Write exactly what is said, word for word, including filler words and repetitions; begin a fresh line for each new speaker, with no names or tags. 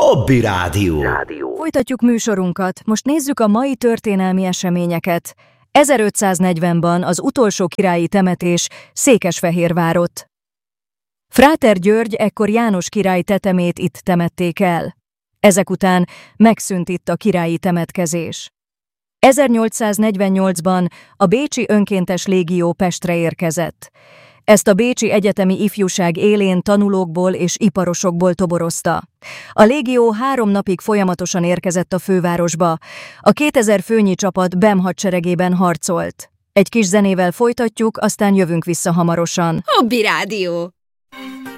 Hobby Rádió.
Folytatjuk műsorunkat, most nézzük a mai történelmi eseményeket. ezerötszáznegyvenben az utolsó királyi temetés Székesfehérvárott. Fráter György ekkor János király tetemét itt temették el. Ezek után megszűnt itt a királyi temetkezés. ezernyolcszáznegyvennyolcban a Bécsi Önkéntes Légió Pestre érkezett. Ezt a bécsi egyetemi ifjúság élén tanulókból és iparosokból toborozta. A légió három napig folyamatosan érkezett a fővárosba. A kétezer főnyi csapat Bem hadseregében harcolt. Egy kis zenével folytatjuk, aztán jövünk vissza hamarosan.
Hobby Rádió.